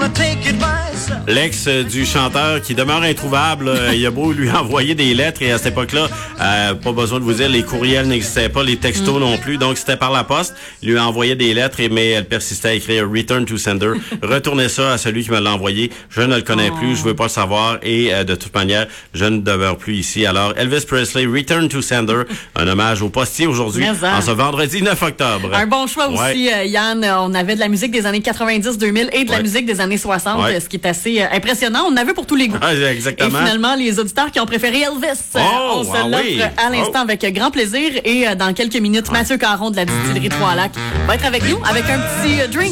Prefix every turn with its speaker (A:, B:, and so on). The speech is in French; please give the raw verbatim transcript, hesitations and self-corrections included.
A: L'ex du chanteur qui demeure introuvable, il a beau lui envoyer des lettres et à cette époque-là, euh, pas besoin de vous dire, les courriels n'existaient pas, les textos mm. non plus, donc c'était par la poste. Il lui a envoyé des lettres, mais elle persistait à écrire « Return to sender ». Retournez ça à celui qui me l'a envoyé. Je ne le connais oh. plus, je veux pas le savoir et euh, de toute manière, je ne demeure plus ici. Alors, Elvis Presley, « Return to sender », un hommage au postier aujourd'hui, en ce vendredi neuf octobre.
B: Un bon choix ouais. aussi, euh, Yann. On avait de la musique des années quatre-vingt-dix deux mille et de ouais. la musique des années soixante, ouais. ce qui est assez euh, impressionnant. On en avait pour tous les goûts.
A: Ah, exactement.
B: Et finalement, les auditeurs qui ont préféré Elvis,
A: oh,
B: on se
A: ah,
B: l'offre
A: oui.
B: à l'instant oh. avec grand plaisir. Et euh, dans quelques minutes, ouais. Mathieu Caron de la distillerie Trois-Lacs va être avec nous avec un petit euh, drink.